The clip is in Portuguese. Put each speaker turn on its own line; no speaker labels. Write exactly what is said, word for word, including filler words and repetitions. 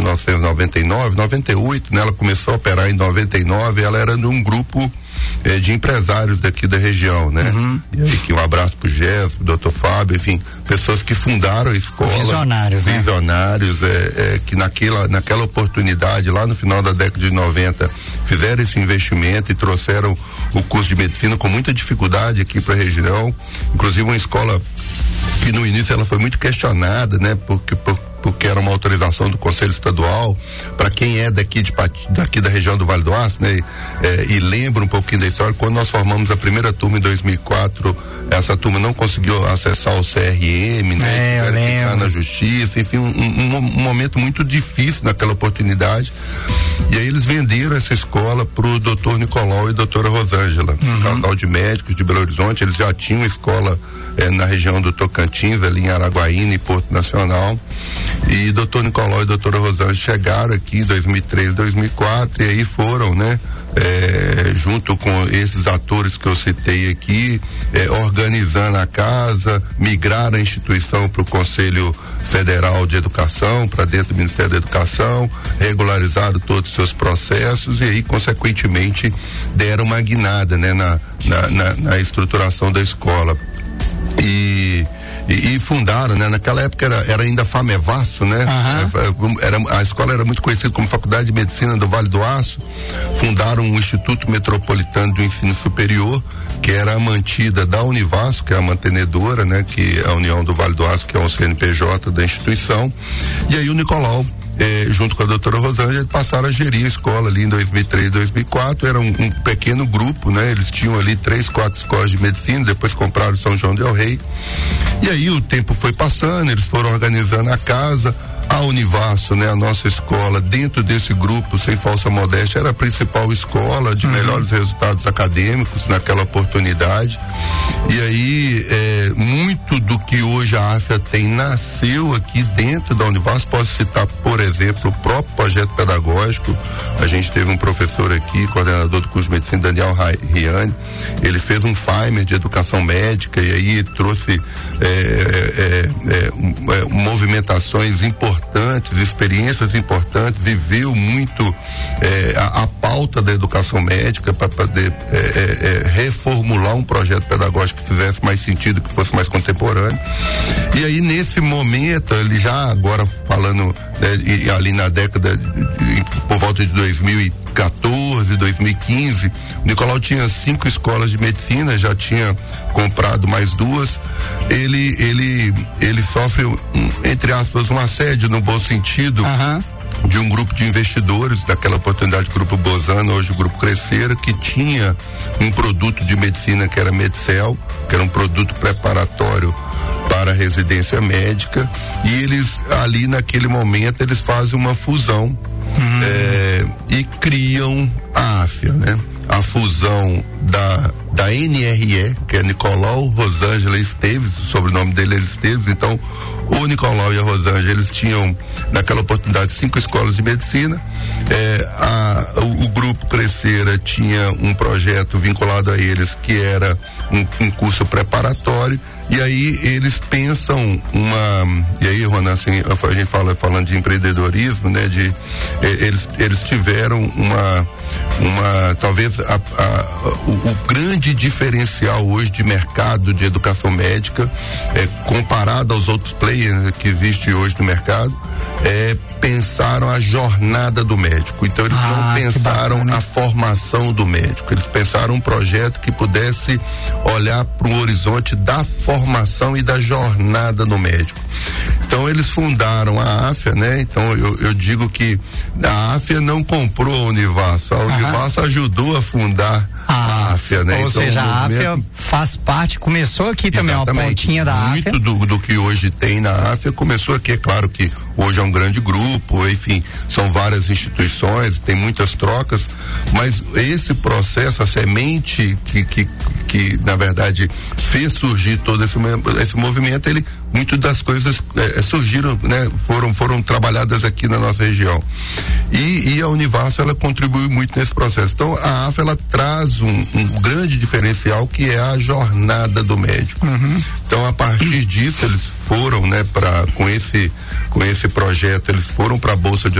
novecentos e noventa e nove, noventa e oito, né? Ela começou a operar em noventa e nove, ela era de um grupo eh, de empresários daqui da região, né? Uhum. E aí que um abraço pro Jéssica, pro doutor Fábio, enfim, pessoas que fundaram a escola.
Visionários, né?
Visionários, é, é, que naquela, naquela oportunidade, lá no final da década de noventa, fizeram esse investimento e trouxeram o curso de medicina com muita dificuldade aqui para a região, inclusive uma escola que no início ela foi muito questionada, né? Porque, por, porque era uma autorização do Conselho Estadual para quem é daqui de daqui da região do Vale do Aço, né? É, e lembra um pouquinho da história, quando nós formamos a primeira turma em dois mil e quatro, essa turma não conseguiu acessar o C R M, né?
É,
Tiveram que ficar na justiça, enfim, um, um, um momento muito difícil naquela oportunidade. E aí eles venderam essa escola pro doutor Nicolau e doutora Rosângela, uhum. casal de médicos de Belo Horizonte. Eles já tinham escola eh, na região do Tocantins, ali em Araguaína e Porto Nacional. E doutor Nicolau e doutora Rosângela chegaram aqui em dois mil e três, dois mil e quatro, e aí foram, né? É, junto com esses atores que eu citei aqui, é, organizando a casa, migrar a instituição para o Conselho Federal de Educação, para dentro do Ministério da Educação, regularizaram todos os seus processos e aí, consequentemente, deram uma guinada, né, na, na, na, na estruturação da escola. E E, e fundaram, né? Naquela época era, era ainda Famevasso, né? Uhum. Era, a escola era muito conhecida como Faculdade de Medicina do Vale do Aço. Fundaram um Instituto Metropolitano do Ensino Superior, que era a mantida da Univasso, que é a mantenedora, né? Que é a União do Vale do Aço, que é o C N P J da instituição. E aí o Nicolau, Eh, junto com a doutora Rosângela, passaram a gerir a escola ali em dois mil e três, dois mil e quatro, era um, um pequeno grupo, né? Eles tinham ali três, quatro escolas de medicina, depois compraram São João del Rei, e aí o tempo foi passando, eles foram organizando a casa. A Univasso, né, a nossa escola, dentro desse grupo, sem falsa modéstia, era a principal escola de uhum. melhores resultados acadêmicos naquela oportunidade. E aí, é, muito do que hoje a AFIA tem nasceu aqui dentro da Univasso. Posso citar, por exemplo, o próprio projeto pedagógico. A gente teve um professor aqui, coordenador do curso de medicina, Daniel Riani. Ele fez um Faimer de educação médica e aí trouxe é, é, é, é, movimentações importantes importantes, experiências importantes, viveu muito eh, a, a pauta da educação médica para poder eh, eh, reformular um projeto pedagógico que fizesse mais sentido, que fosse mais contemporâneo. E aí, nesse momento, ele já agora falando né, e, ali na década de, de, por volta de dois mil e quatorze, dois mil e quinze, o Nicolau tinha cinco escolas de medicina, já tinha comprado mais duas. Ele ele ele sofre um, entre aspas, um assédio no bom sentido. Uhum. De um grupo de investidores, daquela oportunidade, o Grupo Bozano, hoje o Grupo Crescera, que tinha um produto de medicina que era Medcel, que era um produto preparatório para a residência médica, e eles, ali naquele momento, eles fazem uma fusão uhum. é, e criam a AFIA, né? A fusão da, da N R E, que é Nicolau Rosângela Esteves, o sobrenome dele é Esteves. Então, o Nicolau e a Rosângela, eles tinham, naquela oportunidade, cinco escolas de medicina. É, a, o, o Grupo Crescera tinha um projeto vinculado a eles, que era um, um curso preparatório. E aí eles pensam uma, e aí, Ronan, assim, a gente fala falando de empreendedorismo, né? De eh, eles eles tiveram uma uma talvez a, a, o, o grande diferencial hoje de mercado de educação médica, é, comparado aos outros players que existem hoje no mercado, é, pensaram a jornada do médico. Então eles ah, não pensaram a formação do médico, eles pensaram um projeto que pudesse olhar para o horizonte da formação e da jornada do médico. Então eles fundaram a AFIA, né? Então eu, eu digo que a AFIA não comprou a Univasso, a Univasso uhum. ajudou a fundar ah, a AFIA, né?
Ou
então,
seja, a
movimento...
AFIA faz parte, começou aqui também, uma pontinha da
Muito
AFIA.
Muito do, do que hoje tem na AFIA começou aqui, é claro que hoje é um grande grupo, enfim, são várias instituições, tem muitas trocas, mas esse processo, a semente que, que, que na verdade fez surgir todo esse, esse movimento, ele, muito das coisas é, surgiram, né, foram, foram trabalhadas aqui na nossa região. E, e a Univasso, ela contribui muito nesse processo. Então a AFIA, ela traz um, um grande diferencial, que é a jornada do médico. Uhum. Então a partir disso eles foram, né, para com esse com esse projeto, eles foram para a Bolsa de